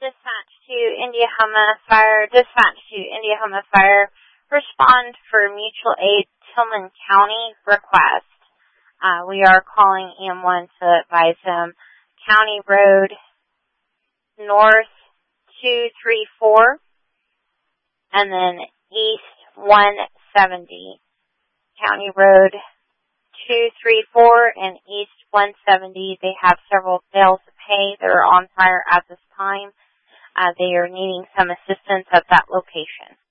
Dispatch to Indiahoma Fire. Respond for mutual aid Tillman County request. We are calling EM1 to advise them. County Road North 234 and then East 170. County Road 234 and East 170. They have several bales of hay that are on fire at this time. They are needing some assistance at that location.